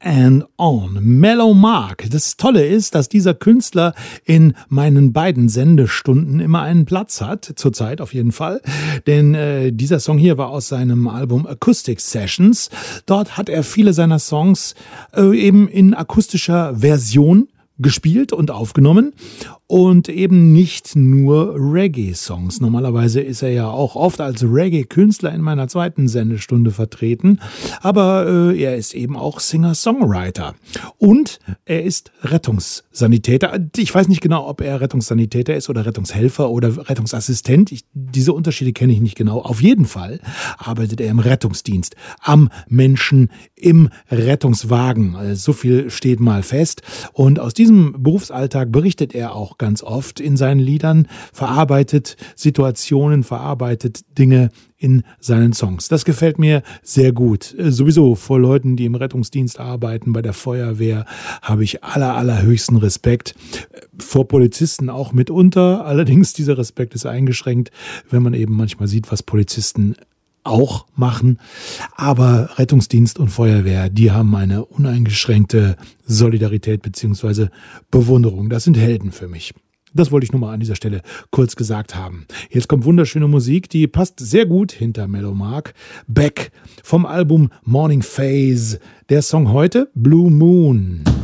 and On. Mellow Mark. Das Tolle ist, dass dieser Künstler in meinen beiden Sendestunden immer einen Platz hat, zurzeit auf jeden Fall, denn dieser Song hier war aus seinem Album Acoustic Sessions. Dort hat er viele seiner Songs eben in akustischer Version gespielt und aufgenommen und eben nicht nur Reggae-Songs. Normalerweise ist er ja auch oft als Reggae-Künstler in meiner zweiten Sendestunde vertreten, aber er ist eben auch Singer-Songwriter und er ist Rettungssanitäter. Ich weiß nicht genau, ob er Rettungssanitäter ist oder Rettungshelfer oder Rettungsassistent. Diese Unterschiede kenne ich nicht genau. Auf jeden Fall arbeitet er im Rettungsdienst, am Menschen im Rettungswagen. Also so viel steht mal fest. Und aus diesem Berufsalltag berichtet er auch ganz oft in seinen Liedern, verarbeitet Situationen, verarbeitet Dinge in seinen Songs. Das gefällt mir sehr gut. Sowieso vor Leuten, die im Rettungsdienst arbeiten, bei der Feuerwehr, habe ich allerhöchsten Respekt. Vor Polizisten auch mitunter. Allerdings dieser Respekt ist eingeschränkt, wenn man eben manchmal sieht, was Polizisten auch machen. Aber Rettungsdienst und Feuerwehr, die haben eine uneingeschränkte Solidarität bzw. Bewunderung. Das sind Helden für mich. Das wollte ich nur mal an dieser Stelle kurz gesagt haben. Jetzt kommt wunderschöne Musik, die passt sehr gut hinter Mellow Mark. Beck vom Album Morning Phase. Der Song heute, Blue Moon.